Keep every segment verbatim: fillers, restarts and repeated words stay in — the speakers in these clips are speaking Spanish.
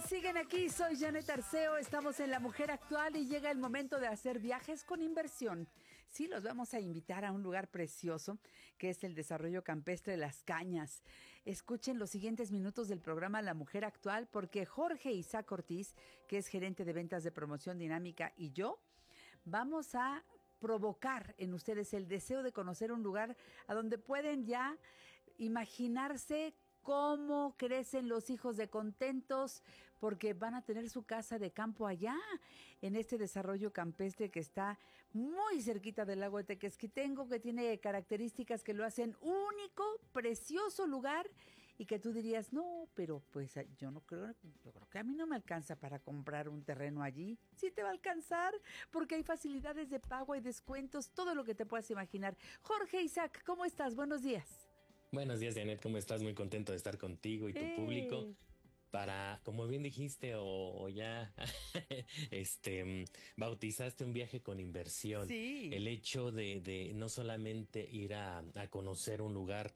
siguen aquí, soy Janet Arceo, estamos en La Mujer Actual y llega el momento de hacer viajes con inversión. Sí, los vamos a invitar a un lugar precioso que es el Desarrollo Campestre Las Cañas. Escuchen los siguientes minutos del programa La Mujer Actual porque Jorge Isaac Ortiz, que es gerente de ventas de promoción dinámica, y yo vamos a provocar en ustedes el deseo de conocer un lugar a donde pueden ya imaginarse cómo crecen los hijos de contentos porque van a tener su casa de campo allá en este desarrollo campestre que está muy cerquita del lago de Tequesquitengo, que tiene características que lo hacen único, precioso lugar y que tú dirías, no, pero pues yo no creo, yo creo que a mí no me alcanza para comprar un terreno allí. Sí te va a alcanzar porque hay facilidades de pago, hay descuentos, todo lo que te puedas imaginar. Jorge Isaac, ¿cómo estás? Buenos días. Buenos días, Janet, ¿cómo estás? Muy contento de estar contigo y tu Eh. público para, como bien dijiste, o, o ya este bautizaste un viaje con inversión. Sí. El hecho de, de no solamente ir a, a conocer un lugar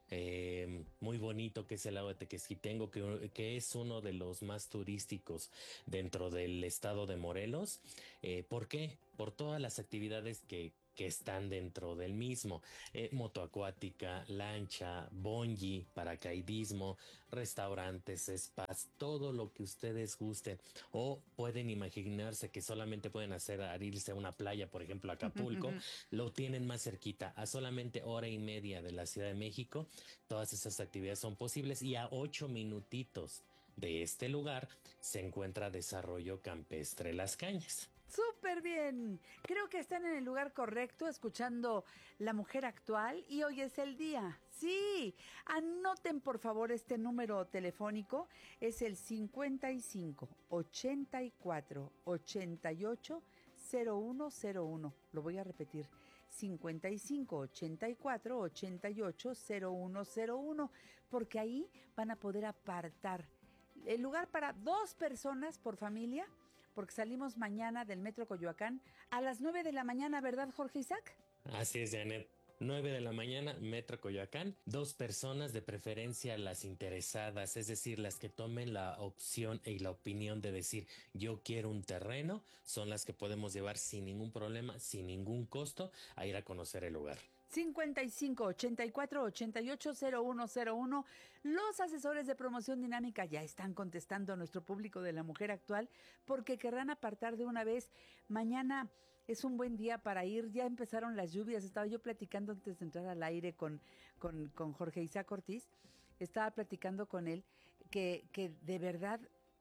eh, muy bonito que es el lago de Tequesquitengo, que, que es uno de los más turísticos dentro del estado de Morelos. Eh, ¿por qué? Por todas las actividades que que están dentro del mismo, eh, moto acuática, lancha, bungee, paracaidismo, restaurantes, spas, todo lo que ustedes gusten, o pueden imaginarse que solamente pueden hacer al irse a una playa, por ejemplo Acapulco, lo tienen más cerquita, a solamente hora y media de la Ciudad de México. Todas esas actividades son posibles y a ocho minutitos de este lugar se encuentra Desarrollo Campestre Las Cañas. ¡Súper bien! Creo que están en el lugar correcto escuchando La Mujer Actual y hoy es el día. Sí, anoten por favor este número telefónico. Es el cincuenta y cinco, ochenta y cuatro, ochenta y ocho, cero uno cero uno. Lo voy a repetir. cincuenta y cinco, ochenta y cuatro, ochenta y ocho, cero uno cero uno. Porque ahí van a poder apartar el lugar para dos personas por familia. Porque salimos mañana del Metro Coyoacán a las nueve de la mañana, ¿verdad, Jorge Isaac? Así es, Janet. nueve de la mañana, Metro Coyoacán. Dos personas, de preferencia las interesadas, es decir, las que tomen la opción y la opinión de decir yo quiero un terreno, son las que podemos llevar sin ningún problema, sin ningún costo, a ir a conocer el lugar. cincuenta y cinco, ochenta y cuatro, ochenta y ocho, cero uno cero uno. Los asesores de promoción dinámica ya están contestando a nuestro público de La Mujer Actual porque querrán apartar de una vez. Mañana es un buen día para ir, ya empezaron las lluvias. Estaba yo platicando antes de entrar al aire con, con, con Jorge Isaac Ortiz, estaba platicando con él que, que de verdad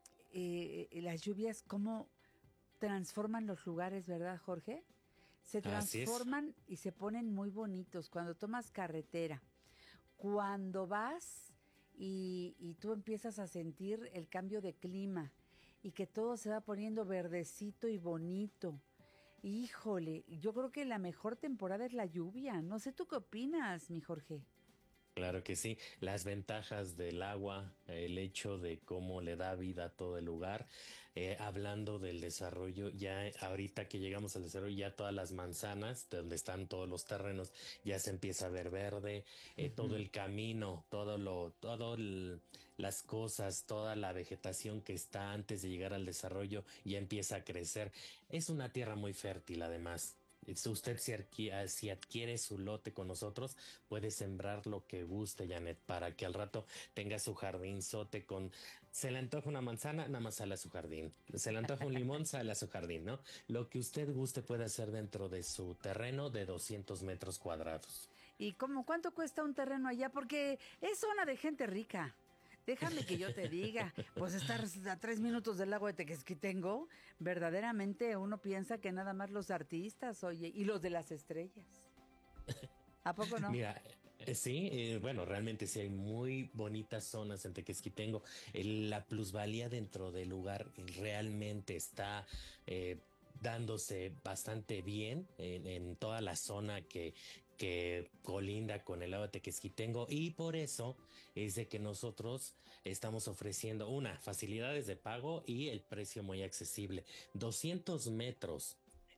eh, las lluvias cómo transforman los lugares, ¿verdad, Jorge? Se transforman y se ponen muy bonitos cuando tomas carretera, cuando vas y, y tú empiezas a sentir el cambio de clima y que todo se va poniendo verdecito y bonito. Híjole, yo creo que la mejor temporada es la lluvia. No sé tú qué opinas, mi Jorge. Claro que sí, las ventajas del agua, el hecho de cómo le da vida a todo el lugar. Eh, hablando del desarrollo, ya ahorita que llegamos al desarrollo, ya todas las manzanas, de donde están todos los terrenos, ya se empieza a ver verde, eh, uh-huh. Todo el camino, todo lo, todo el, las cosas, toda la vegetación que está antes de llegar al desarrollo ya empieza a crecer. Es una tierra muy fértil, además. Usted si adquiere, si adquiere su lote con nosotros, puede sembrar lo que guste, Janet, para que al rato tenga su jardinzote con... Se le antoja una manzana, nada más sale a su jardín. Se le antoja un limón, sale a su jardín, ¿no? Lo que usted guste puede hacer dentro de su terreno de doscientos metros cuadrados. ¿Y cómo cuánto cuesta un terreno allá? Porque es zona de gente rica. Déjame que yo te diga, pues estar a tres minutos del lago de Tequesquitengo, verdaderamente uno piensa que nada más los artistas, oye, y los de las estrellas. ¿A poco no? Mira, eh, sí, eh, bueno, realmente sí hay muy bonitas zonas en Tequesquitengo. El, la plusvalía dentro del lugar realmente está... Eh, dándose bastante bien en, en toda la zona que, que colinda con el lago de Tequesquitengo, y por eso es de que nosotros estamos ofreciendo una, facilidades de pago y el precio muy accesible. doscientos metros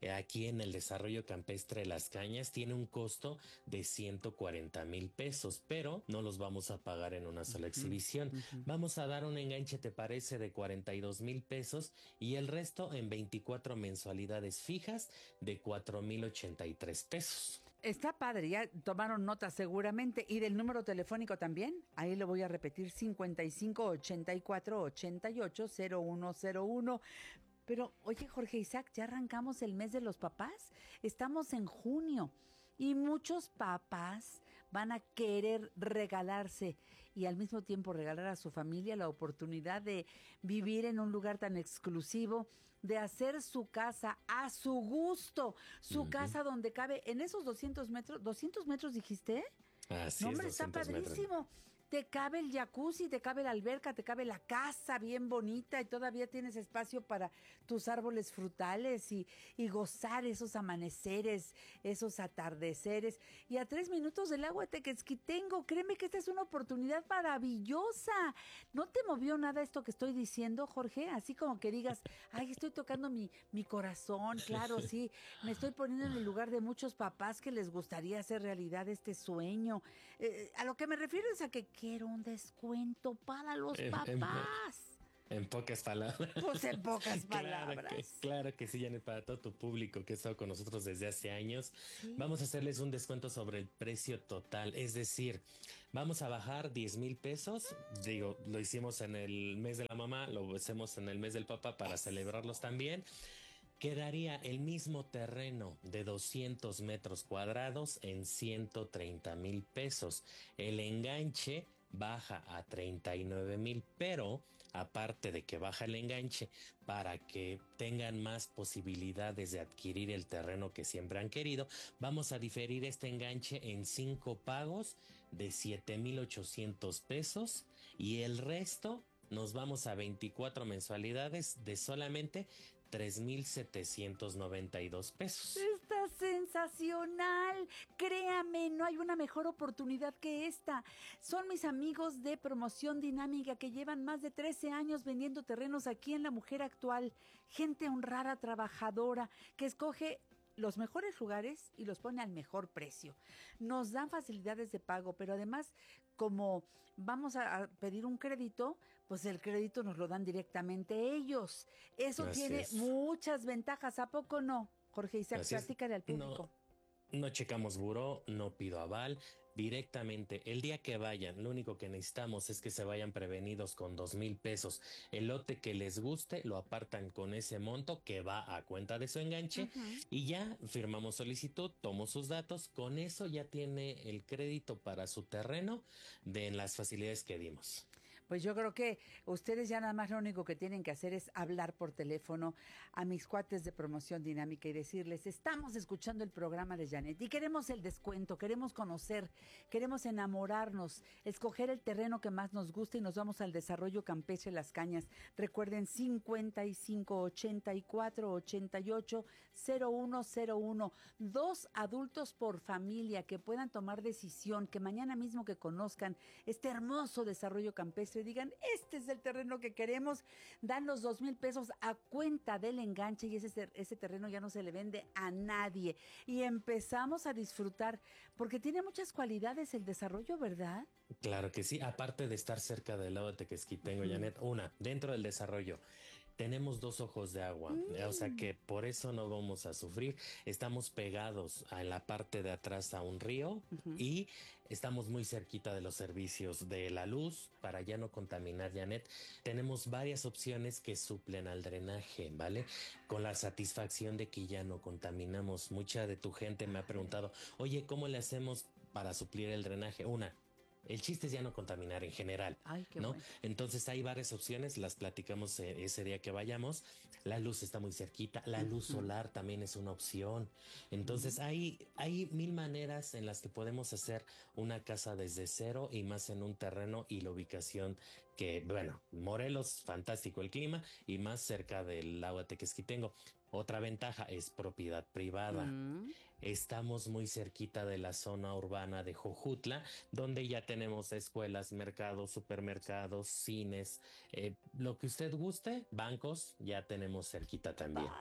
eh, aquí en el desarrollo campestre Las Cañas tiene un costo de ciento cuarenta mil pesos, pero no los vamos a pagar en una sola Ujú, exhibición. ujú. Vamos a dar un enganche, ¿te parece?, de cuarenta y dos mil pesos y el resto en veinticuatro mensualidades fijas de cuatro mil ochenta y tres pesos. Está padre, ya tomaron nota seguramente. ¿Y del número telefónico también? Ahí lo voy a repetir, cincuenta y cinco ochenta y cuatro ochenta y ocho cero uno cero uno. Pero, oye, Jorge Isaac, ya arrancamos el mes de los papás. Estamos en junio y muchos papás van a querer regalarse y al mismo tiempo regalar a su familia la oportunidad de vivir en un lugar tan exclusivo, de hacer su casa a su gusto, su Ujú. casa donde cabe en esos doscientos metros. ¿Doscientos metros dijiste? No, Así es, hombre, está doscientos metros. padrísimo. Te cabe el jacuzzi, te cabe la alberca, te cabe la casa bien bonita y todavía tienes espacio para tus árboles frutales y, y gozar esos amaneceres, esos atardeceres. Y a tres minutos del agua Tequesquitengo, créeme que esta es una oportunidad maravillosa. ¿No te movió nada esto que estoy diciendo, Jorge? Así como que digas, ay, estoy tocando mi, mi corazón, claro, sí, me estoy poniendo en el lugar de muchos papás que les gustaría hacer realidad este sueño. Eh, a lo que me refiero es a que quiero un descuento para los En, en- papás. en pocas palabras. Pues en pocas Claro que, palabras. claro que sí, Janet, para todo tu público que ha estado con nosotros desde hace años, Sí. vamos a hacerles un descuento sobre el precio total. Es decir, vamos a bajar diez mil pesos. Digo, lo hicimos en el mes de la mamá, lo hacemos en el mes del papá para celebrarlos también. Quedaría el mismo terreno de doscientos metros cuadrados en ciento treinta mil pesos. El enganche baja a treinta y nueve mil, pero aparte de que baja el enganche para que tengan más posibilidades de adquirir el terreno que siempre han querido, vamos a diferir este enganche en cinco pagos de siete mil ochocientos pesos y el resto nos vamos a veinticuatro mensualidades de solamente tres mil setecientos noventa y dos pesos. Está sensacional. Créame, no hay una mejor oportunidad que esta. Son mis amigos de Promoción Dinámica que llevan más de trece años vendiendo terrenos aquí en La Mujer Actual. Gente honrada, trabajadora, que escoge los mejores lugares y los pone al mejor precio. Nos dan facilidades de pago, pero además, como vamos a, a pedir un crédito, pues el crédito nos lo dan directamente ellos. Eso Así tiene es. muchas ventajas, ¿a poco no? Jorge Isaac, Así es. platícale al No, público. no checamos buró, no pido aval. Directamente, el día que vayan, lo único que necesitamos es que se vayan prevenidos con dos mil pesos. El lote que les guste lo apartan con ese monto que va a cuenta de su enganche Ujú. y ya firmamos solicitud, tomo sus datos. Con eso ya tiene el crédito para su terreno de en las facilidades que dimos. Pues yo creo que ustedes ya nada más lo único que tienen que hacer es hablar por teléfono a mis cuates de Promoción Dinámica y decirles, estamos escuchando el programa de Janet y queremos el descuento, queremos conocer, queremos enamorarnos, escoger el terreno que más nos gusta y nos vamos al desarrollo campestre Las Cañas. Recuerden cincuenta y cinco ochenta y cuatro ochenta y ocho cero uno cero uno. Dos adultos por familia que puedan tomar decisión, que mañana mismo que conozcan este hermoso desarrollo campestre digan, este es el terreno que queremos, dan los dos mil pesos a cuenta del enganche y ese, ese terreno ya no se le vende a nadie. Y empezamos a disfrutar, porque tiene muchas cualidades el desarrollo, ¿verdad? Claro que sí, aparte de estar cerca del lago de Tequesquitengo, Ujú. Janet, una, dentro del desarrollo. Tenemos dos ojos de agua, eh, o sea Mm. que por eso no vamos a sufrir. Estamos pegados a la parte de atrás a un río Ujú. y estamos muy cerquita de los servicios de la luz para ya no contaminar, Janet. Tenemos varias opciones que suplen al drenaje, ¿vale? Con la satisfacción de que ya no contaminamos. Mucha de tu gente me ha Padre. preguntado, oye, ¿cómo le hacemos para suplir el drenaje? Una, el chiste es ya no contaminar en general, Ay, qué ¿no? bueno. Entonces hay varias opciones, las platicamos eh, ese día que vayamos. La luz está muy cerquita, la luz Ujú. solar también es una opción. Ujú. Entonces hay, hay mil maneras en las que podemos hacer una casa desde cero y más en un terreno y la ubicación que, bueno, Morelos, fantástico el clima y más cerca del lago Tequesquitengo. Otra ventaja es propiedad privada. Mm. Estamos muy cerquita de la zona urbana de Jojutla, donde ya tenemos escuelas, mercados, supermercados, cines, eh, lo que usted guste, bancos, ya tenemos cerquita también. Padre.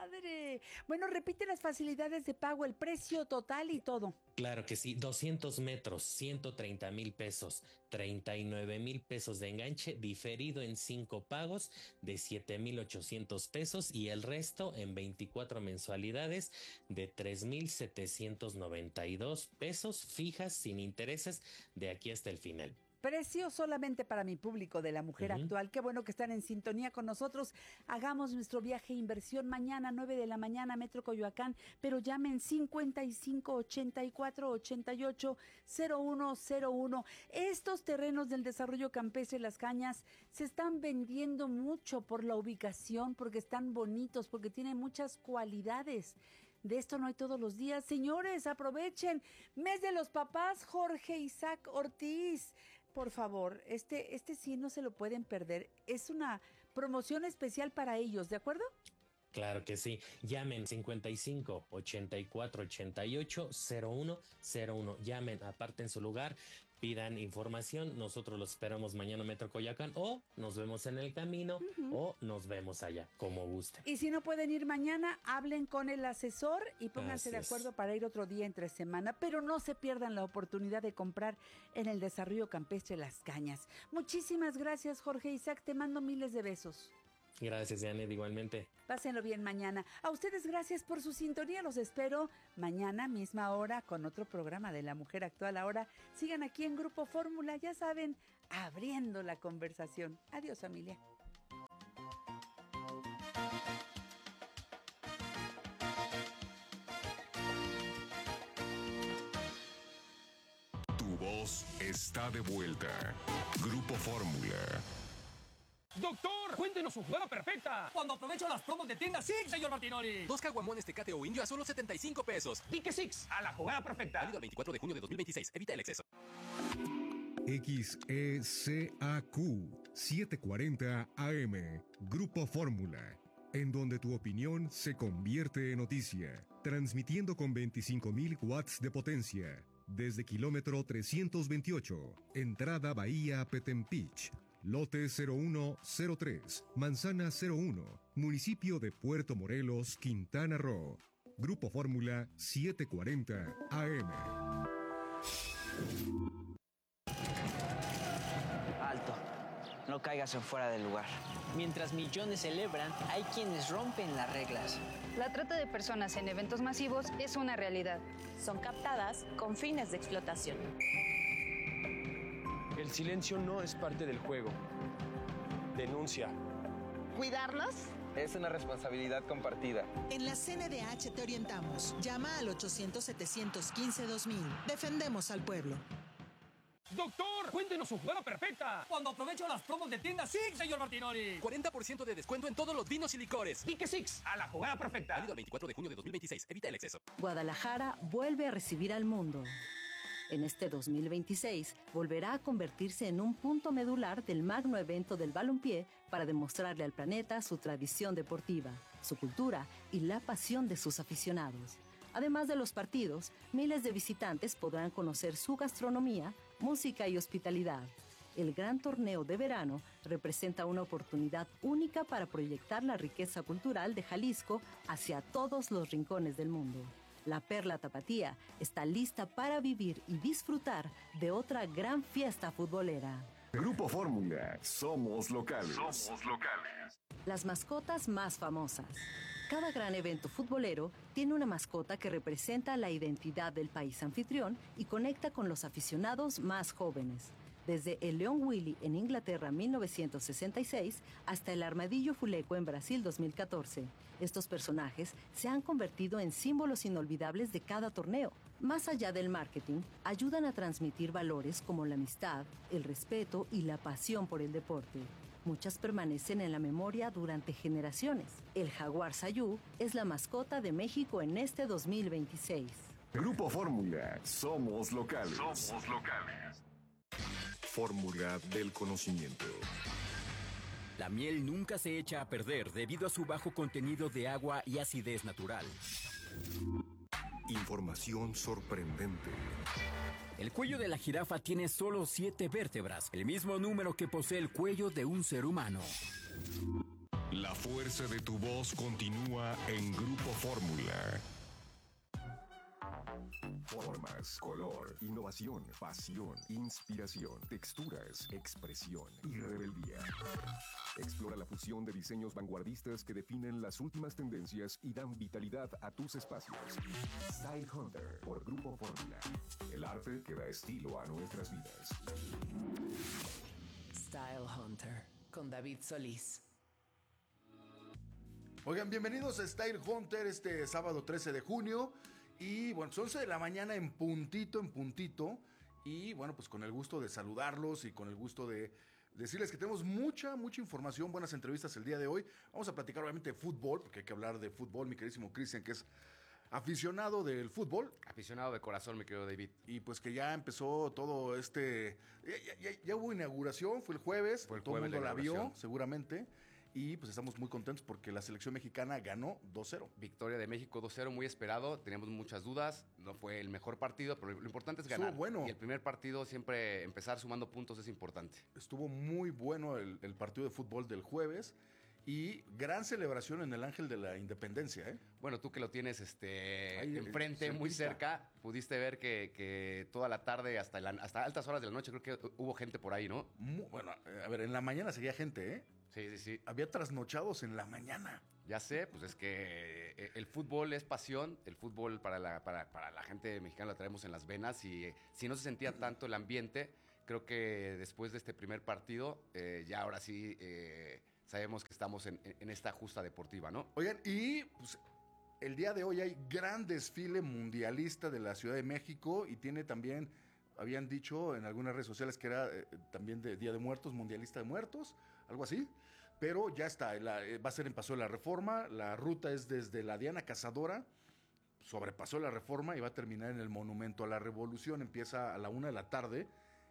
padre. Bueno, repite las facilidades de pago, el precio total y todo. Claro que sí, doscientos metros, ciento treinta mil pesos, treinta y nueve mil pesos de enganche, diferido en cinco pagos de siete mil ochocientos pesos y el resto en veinticuatro mensualidades de tres mil setecientos noventa y dos pesos fijas sin intereses de aquí hasta el final. Precio solamente para mi público de La Mujer uh-huh. Actual. Qué bueno que están en sintonía con nosotros. Hagamos nuestro viaje inversión mañana, nueve de la mañana, Metro Coyoacán, pero llamen cincuenta y cinco ochenta y cuatro ochenta y ocho cero uno cero uno. Estos terrenos del desarrollo campestre Las Cañas se están vendiendo mucho por la ubicación, porque están bonitos, porque tienen muchas cualidades. De esto no hay todos los días. Señores, aprovechen. Mes de los papás, Jorge Isaac Ortiz. Por favor, este, este sí no se lo pueden perder. Es una promoción especial para ellos, ¿de acuerdo? Claro que sí. Llamen cincuenta y cinco ochenta y cuatro ochenta y ocho cero uno cero uno. Llamen, aparten su lugar, pidan información. Nosotros los esperamos mañana en Metro Coyoacán o nos vemos en el camino uh-huh. o nos vemos allá, como gusten. Y si no pueden ir mañana, hablen con el asesor y pónganse Así de acuerdo es. Para ir otro día entre semana, pero no se pierdan la oportunidad de comprar en el desarrollo campestre Las Cañas. Muchísimas gracias, Jorge Isaac, te mando miles de besos. Gracias, Janet, igualmente. Pásenlo bien mañana. A ustedes gracias por su sintonía. Los espero mañana, misma hora, con otro programa de La Mujer Actual. Ahora sigan aquí en Grupo Fórmula, ya saben, abriendo la conversación. Adiós, familia. Tu voz está de vuelta. Grupo Fórmula. ¡Doctor! ¡Cuéntenos su jugada perfecta! Cuando aprovecho las promos de tienda Six, señor Martinoli. Dos caguamones Tecate o Indio a solo setenta y cinco pesos. Pique Six, a la jugada perfecta. Válido el veinticuatro de junio de dos mil veintiséis. Evita el exceso. X E C A Q setecientos cuarenta A M. Grupo Fórmula. En donde tu opinión se convierte en noticia. Transmitiendo con veinticinco mil watts de potencia. Desde kilómetro trescientos veintiocho. Entrada Bahía Petempich. Lote cero uno cero tres, Manzana cero uno, Municipio de Puerto Morelos, Quintana Roo. Grupo Fórmula setecientos cuarenta A M. Alto, no caigas en fuera del lugar. Mientras millones celebran, hay quienes rompen las reglas. La trata de personas en eventos masivos es una realidad. Son captadas con fines de explotación. El silencio no es parte del juego. Denuncia. ¿Cuidarnos? Es una responsabilidad compartida. En la C N D H te orientamos. Llama al ochocientos setecientos quince dos mil. Defendemos al pueblo. ¡Doctor! ¡Cuéntenos su jugada perfecta! Cuando aprovecho las promos de tienda Six, señor Martinoli. cuarenta por ciento de descuento en todos los vinos y licores. Pique Six, a la jugada perfecta. Válido el veinticuatro de junio de dos mil veintiséis. Evita el exceso. Guadalajara vuelve a recibir al mundo. En este dos mil veintiséis, volverá a convertirse en un punto medular del magno evento del balompié para demostrarle al planeta su tradición deportiva, su cultura y la pasión de sus aficionados. Además de los partidos, miles de visitantes podrán conocer su gastronomía, música y hospitalidad. El gran torneo de verano representa una oportunidad única para proyectar la riqueza cultural de Jalisco hacia todos los rincones del mundo. La Perla Tapatía está lista para vivir y disfrutar de otra gran fiesta futbolera. Grupo Fórmula, somos locales. Somos locales. Las mascotas más famosas. Cada gran evento futbolero tiene una mascota que representa la identidad del país anfitrión y conecta con los aficionados más jóvenes. Desde el León Willy en Inglaterra mil novecientos sesenta y seis hasta el Armadillo Fuleco en Brasil dos mil catorce. Estos personajes se han convertido en símbolos inolvidables de cada torneo. Más allá del marketing, ayudan a transmitir valores como la amistad, el respeto y la pasión por el deporte. Muchas permanecen en la memoria durante generaciones. El jaguar Sayú es la mascota de México en este dos mil veintiséis. Grupo Fórmula, somos locales. Somos locales. Fórmula del conocimiento. La miel nunca se echa a perder debido a su bajo contenido de agua y acidez natural. Información sorprendente. El cuello de la jirafa tiene solo siete vértebras, el mismo número que posee el cuello de un ser humano. La fuerza fuerza de tu voz continúa en Grupo Fórmula. Formas, color, innovación, pasión, inspiración, texturas, expresión y rebeldía. Explora la fusión de diseños vanguardistas que definen las últimas tendencias y dan vitalidad a tus espacios. Style Hunter por Grupo Fórmula. El arte que da estilo a nuestras vidas. Style Hunter con David Solís. Oigan, bienvenidos a Style Hunter este sábado trece de junio. Y bueno, son once de la mañana en puntito, en puntito. Y bueno, pues con el gusto de saludarlos y con el gusto de decirles que tenemos mucha, mucha información, buenas entrevistas el día de hoy. Vamos a platicar obviamente de fútbol, porque hay que hablar de fútbol, mi queridísimo Cristian, que es aficionado del fútbol. Aficionado de corazón, mi querido David. Y pues que ya empezó todo este... Ya, ya, ya hubo inauguración, fue el jueves, fue el todo jueves el mundo la vio, inauguración. Seguramente. Y pues estamos muy contentos porque la selección mexicana ganó dos cero. Victoria de México dos cero, muy esperado. Teníamos muchas dudas. No fue el mejor partido, pero lo importante es ganar. Estuvo bueno. Y el primer partido, siempre empezar sumando puntos es importante. Estuvo muy bueno el, el partido de fútbol del jueves. Y gran celebración en el Ángel de la Independencia, ¿eh? Bueno, tú que lo tienes este, Ahí, enfrente, cerquita. Muy cerca, pudiste ver que, que toda la tarde, hasta, la, hasta altas horas de la noche, creo que hubo gente por ahí, ¿no? Muy, bueno, a ver, en la mañana seguía gente, ¿eh? Sí, sí, sí. Había trasnochados en la mañana. Ya sé, pues es que el fútbol es pasión, el fútbol para la, para, para la gente mexicana lo traemos en las venas y eh, si no se sentía tanto el ambiente, creo que después de este primer partido, eh, ya ahora sí eh, sabemos que estamos en, en esta justa deportiva, ¿no? Oigan, y pues el día de hoy hay gran desfile mundialista de la Ciudad de México y tiene también, habían dicho en algunas redes sociales que era eh, también de Día de Muertos, mundialista de muertos, algo así. Pero ya está, la, va a ser en Paseo de la Reforma, la ruta es desde la Diana Cazadora, sobrepasó la Reforma y va a terminar en el Monumento a la Revolución, empieza a la una de la tarde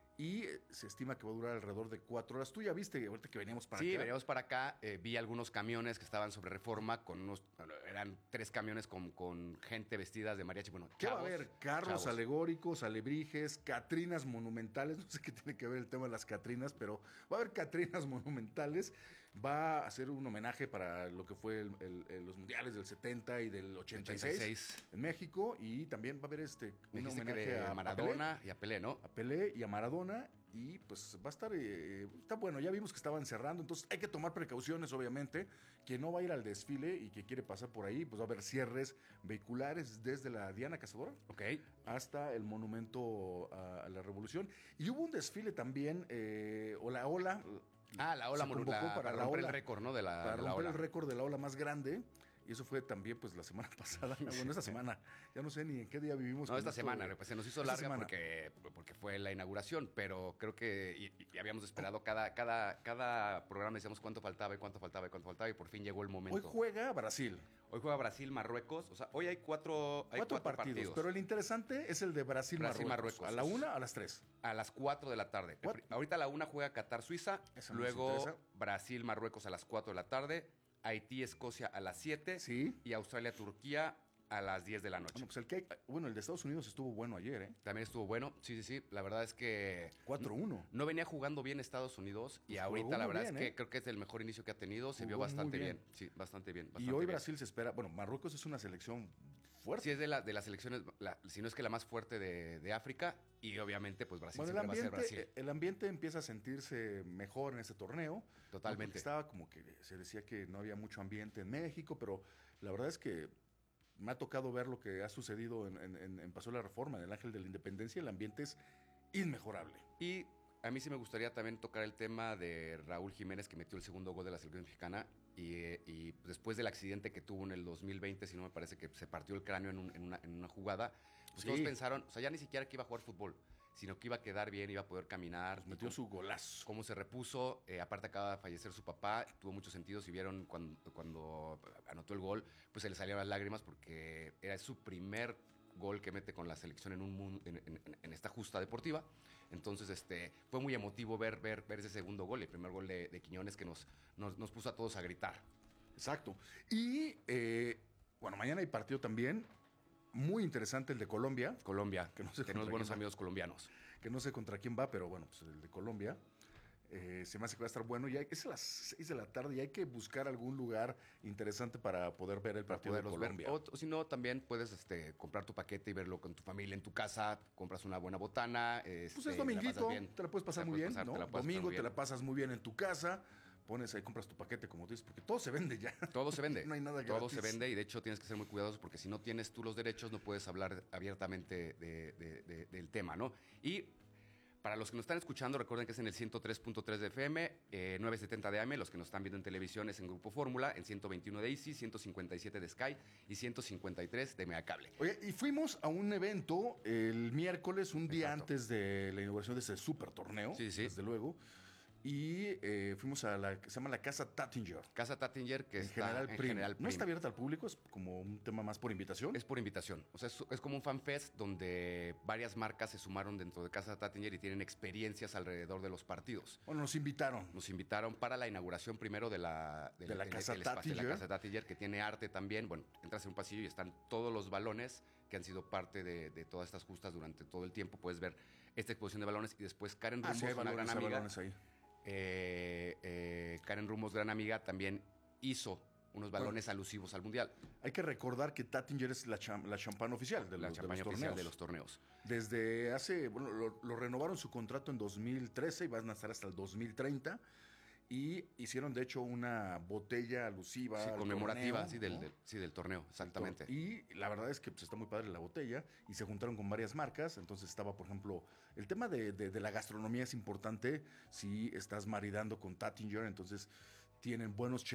y se estima que va a durar alrededor de cuatro horas. Tú ya viste, ahorita que veníamos para sí, acá. Sí, veníamos para acá, eh, vi algunos camiones que estaban sobre Reforma, con unos, eran tres camiones con, con gente vestida de mariachi, bueno, ¿qué chavos, va a haber? Carros chavos. alegóricos, alebrijes, catrinas monumentales, no sé qué tiene que ver el tema de las catrinas, pero va a haber catrinas monumentales. Va a ser un homenaje para lo que fue el, el, el, los mundiales del setenta y del ochenta y seis, ochenta y seis en México, y también va a haber este un homenaje a Maradona a Pelé, y a Pelé, ¿no? A Pelé y a Maradona, y pues va a estar, eh, está bueno, ya vimos que estaban cerrando, entonces hay que tomar precauciones, obviamente. Quien no va a ir al desfile y que quiere pasar por ahí, pues va a haber cierres vehiculares desde la Diana Cazadora, okay, hasta el Monumento a, a la Revolución. Y hubo un desfile también, eh, o la ola. Ah, la ola, se convocó la, para, para la romper ola, el récord, ¿no? De la, para de la romper ola. el récord de la ola más grande. Y eso fue también, pues, la semana pasada. Bueno, esta semana. Ya no sé ni en qué día vivimos. No, esta esto, semana. Pues se nos hizo larga porque, porque fue la inauguración. Pero creo que y, y habíamos esperado cada, cada, cada programa. Decíamos cuánto faltaba y cuánto faltaba y cuánto faltaba. Y por fin llegó el momento. Hoy juega Brasil. Hoy juega Brasil, Marruecos. O sea, hoy hay cuatro, hay cuatro, cuatro partidos, partidos. Pero el interesante es el de Brasil, Brasil Marruecos. Marruecos. ¿A la una o a las tres? A las cuatro de la tarde. ¿Cuatro? Ahorita a la una juega Qatar, Suiza. Eso luego Brasil, Marruecos a las cuatro de la tarde. Haití, Escocia a las siete. Sí. Y Australia, Turquía a las diez de la noche. Bueno, pues el, que, bueno, el de Estados Unidos estuvo bueno ayer, ¿eh? También estuvo bueno. Sí, sí, sí. La verdad es que... cuatro uno. No, no venía jugando bien Estados Unidos. Y pues ahorita la verdad bien, es que ¿eh? creo que es el mejor inicio que ha tenido. Se jugó vio bastante bien. bien. Sí, bastante bien. Bastante y hoy bien. Brasil se espera... Bueno, Marruecos es una selección fuerte. Sí, es de, la, de las selecciones, la, si no es que la más fuerte de, de África. Y obviamente, pues Brasil bueno, siempre el ambiente, va a ser Brasil. El ambiente empieza a sentirse mejor en este torneo. Totalmente. Estaba como que se decía que no había mucho ambiente en México, pero la verdad es que me ha tocado ver lo que ha sucedido en, en, en Paseo de la Reforma, en el Ángel de la Independencia. El ambiente es inmejorable. Y a mí sí me gustaría también tocar el tema de Raúl Jiménez, que metió el segundo gol de la selección mexicana. Y, y después del accidente que tuvo en el dos mil veinte, si no me parece que se partió el cráneo en, un, en, una, en una jugada, pues sí. Todos pensaron, o sea, ya ni siquiera que iba a jugar fútbol, sino que iba a quedar bien, iba a poder caminar. Pues metió cómo, su golazo. Cómo se repuso, eh, aparte acaba de fallecer su papá, tuvo mucho sentido, si vieron cuando, cuando anotó el gol, pues se le salieron las lágrimas porque era su primer gol que mete con la selección en, un, en, en, en esta justa deportiva. Entonces, este, fue muy emotivo ver, ver, ver ese segundo gol, el primer gol de, de Quiñones que nos, nos, nos puso a todos a gritar. Exacto. Y, eh, bueno, mañana hay partido también. Muy interesante el de Colombia. Colombia, que no sé tenemos buenos amigos colombianos. Que no sé contra quién va, pero bueno, pues el de Colombia. Eh, se me hace que va a estar bueno. Y hay, es a las seis de la tarde y hay que buscar algún lugar interesante para poder ver el partido de Colombia. O, o si no, también puedes este, comprar tu paquete y verlo con tu familia en tu casa. Compras una buena botana. Este, pues es dominguito, la te la puedes pasar muy bien, pasar, ¿no? Domingo te la pasas muy bien en tu casa. Pones ahí, compras tu paquete, como tú dices, porque todo se vende ya. Todo se vende. No hay nada gratis. Todo se vende y de hecho tienes que ser muy cuidadoso porque si no tienes tú los derechos no puedes hablar abiertamente de, de, de, del tema, ¿no? Y para los que nos están escuchando, recuerden que es en el ciento tres punto tres de F M, eh, novecientos setenta de A M. Los que nos están viendo en televisión es en Grupo Fórmula, en ciento veintiuno de Easy, ciento cincuenta y siete de Sky y ciento cincuenta y tres de Megacable. Oye, y fuimos a un evento el miércoles, un día Exacto. antes de la inauguración de ese super torneo. Sí, sí. Desde luego. Y eh, fuimos a la que se llama la Casa Tattinger. Casa Tattinger, que en está General en Prim. General ¿No Prim. está abierta al público? ¿Es como un tema más por invitación? Es por invitación. O sea, es, es como un fanfest donde varias marcas se sumaron dentro de Casa Tattinger y tienen experiencias alrededor de los partidos. Bueno, nos invitaron. Nos invitaron para la inauguración primero de la, de la, de, casa, el, el Tattinger. de la Casa Tattinger, que tiene arte también. Bueno, entras en un pasillo y están todos los balones que han sido parte de, de todas estas justas durante todo el tiempo. Puedes ver esta exposición de balones y después Karen Ah, Rumos, sí, hay una balones, gran hay amiga. balones ahí. Eh, eh, Karen Rumos, gran amiga, también hizo unos balones bueno, alusivos al Mundial. Hay que recordar que Tattinger es la, cham, la champán oficial de, la los, champaña de los oficial torneos. de los torneos. Desde hace, bueno, lo, lo renovaron su contrato en dos mil trece y van a estar hasta el dos mil treinta. Y hicieron, de hecho, una botella alusiva. Sí, al conmemorativa, torneo, sí, del, ¿no? del, sí, del torneo, exactamente. Y la verdad es que pues, está muy padre la botella y se juntaron con varias marcas. Entonces estaba, por ejemplo, el tema de, de, de la gastronomía es importante si estás maridando con Tattinger. Entonces tienen buenos chefs